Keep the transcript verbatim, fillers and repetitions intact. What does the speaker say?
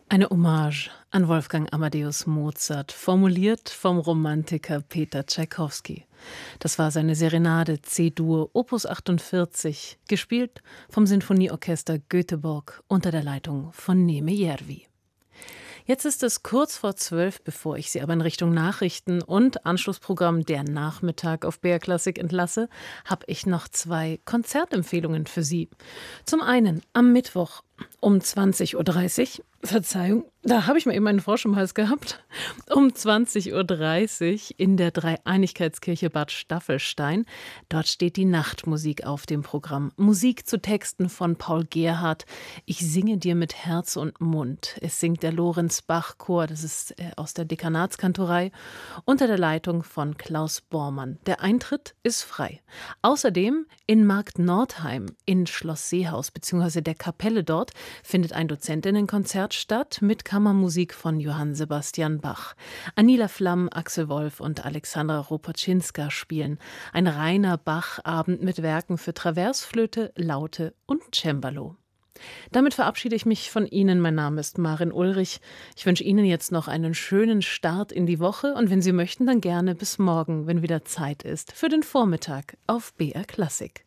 Eine Hommage an Wolfgang Amadeus Mozart, formuliert vom Romantiker Peter Tschaikowski. Das war seine Serenade C-Dur Opus achtundvierzig, gespielt vom Sinfonieorchester Göteborg unter der Leitung von Neeme Järvi. Jetzt ist es kurz vor zwölf, bevor ich Sie aber in Richtung Nachrichten und Anschlussprogramm der Nachmittag auf B R Klassik entlasse, habe ich noch zwei Konzertempfehlungen für Sie. Zum einen am Mittwoch um zwanzig Uhr dreißig, Verzeihung, da habe ich mir eben einen Frosch im Hals gehabt, um zwanzig Uhr dreißig in der Dreieinigkeitskirche Bad Staffelstein. Dort steht die Nachtmusik auf dem Programm. Musik zu Texten von Paul Gerhardt. Ich singe dir mit Herz und Mund. Es singt der Lorenz Bach Chor, das ist aus der Dekanatskantorei, unter der Leitung von Klaus Bormann. Der Eintritt ist frei. Außerdem in Markt Nordheim in Schloss Seehaus bzw. der Kapelle dort findet ein Dozentinnenkonzert statt mit Kammermusik von Johann Sebastian Bach. Anila Flamm, Axel Wolf und Alexandra Ropoczynska spielen. Ein reiner Bach-Abend mit Werken für Traversflöte, Laute und Cembalo. Damit verabschiede ich mich von Ihnen. Mein Name ist Marin Ulrich. Ich wünsche Ihnen jetzt noch einen schönen Start in die Woche und wenn Sie möchten, dann gerne bis morgen, wenn wieder Zeit ist, für den Vormittag auf B R Klassik.